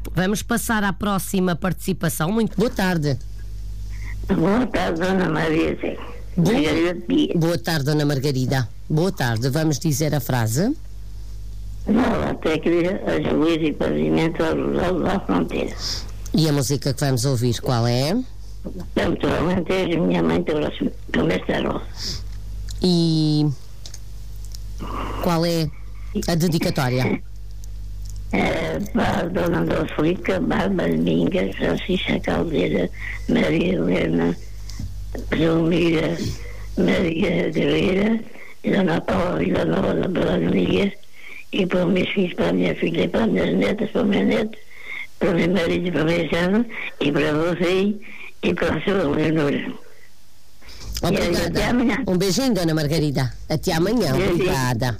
Vamos passar à próxima participação. Muito boa tarde. Boa tarde, Dona Maria. Margarida Pia. Boa tarde, Dona Margarida. Boa tarde. Vamos dizer a frase? Nova até que as luzes e pavimento ao lado da fronteira. E a música que vamos ouvir, qual é? Tanto a Alentejo, minha mãe trouxe o Mestarol. E qual é a dedicatória? Para a Dona Dolflica, Bárbara Mingas, Francisca Caldeira, Maria Helena, Zulmira, Maria Guerreira, Dona Paula Villanova da Balanilha, e para os meus filhos, para a minha filha, para as minhas netas, para o meu neto, para o meu marido, para o meu Jano, e para você, e para a sua Leonora. Obrigada. Um beijinho, Dona Margarida. Até amanhã. Obrigada.